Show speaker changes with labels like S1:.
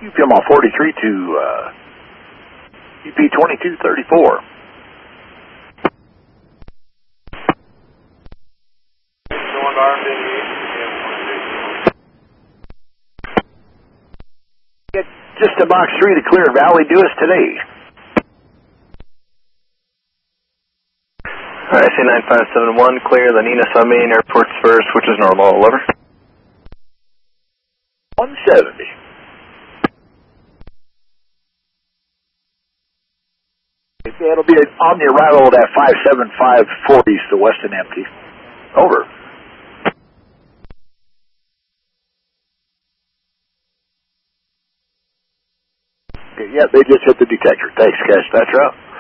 S1: UPM 43 to UP 2234. Get just to box 3 to clear Valley. Do us today.
S2: IC 9571, clear the Nina Sunbeam Airport's first, which is normal, over.
S1: 170. It'll be on the arrival of that 575 east to Weston empty. Over. Okay, yeah, they just hit the detector. Thanks, guys. That's right.